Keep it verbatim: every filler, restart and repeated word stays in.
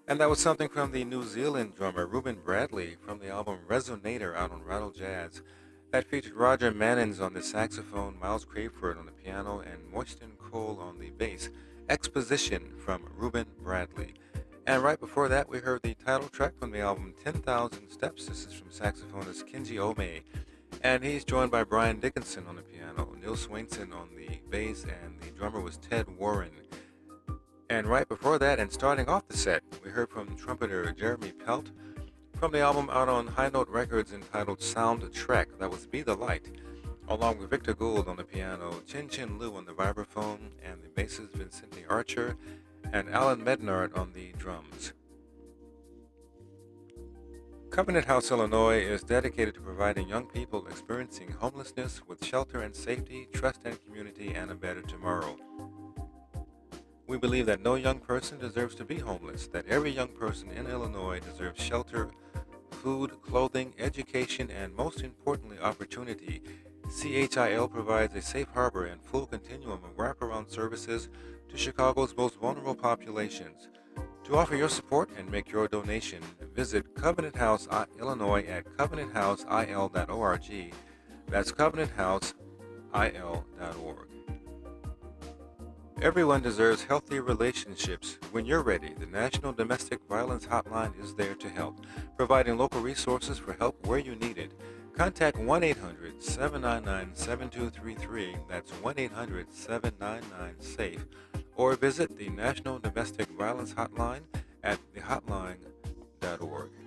And that was something from the New Zealand drummer Ruben Bradley from the album Resonator out on Rattle Jazz. That featured Roger Mannins on the saxophone, Miles Crayford on the piano, and Moiston Cole on the bass. Exposition from Ruben Bradley. And right before that, we heard the title track from the album ten thousand Steps. This is from saxophonist Kenji Ome. And he's joined by Brian Dickinson on the piano, Neil Swainson on the bass, and the drummer was Ted Warren. And right before that, and starting off the set, we heard from trumpeter Jeremy Pelt from the album out on High Note Records entitled Soundtrack. That was Be the Light, along with Victor Gould on the piano, Chin Chin Lu on the vibraphone, and the bassist Vincente Archer, and Alan Mednard on the drums. Covenant House, Illinois is dedicated to providing young people experiencing homelessness with shelter and safety, trust and community, and a better tomorrow. We believe that no young person deserves to be homeless, that every young person in Illinois deserves shelter, food, clothing, education, and most importantly, opportunity. C H I L provides a safe harbor and full continuum of wraparound services to Chicago's most vulnerable populations. To offer your support and make your donation, visit Covenant House, Illinois at covenant house I L dot org. That's covenant house I L dot org. Everyone deserves healthy relationships. When you're ready, the National Domestic Violence Hotline is there to help, providing local resources for help where you need it. Contact one eight hundred seven nine nine seven two three three, that's one eight hundred seven nine nine SAFE, or visit the National Domestic Violence Hotline at the hotline dot org.